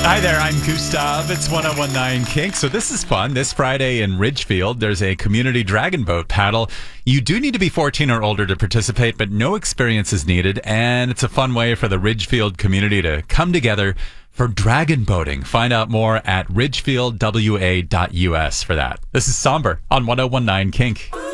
Hi there, I'm Gustav. It's 1019 Kink. So this is fun. This Friday in Ridgefield, there's a community dragon boat paddle. You do need to be 14 or older to participate, but no experience is needed. And it's a fun way for the Ridgefield community to come together for dragon boating. Find out more at ridgefieldwa.us for that. This is Somber on 1019 Kink.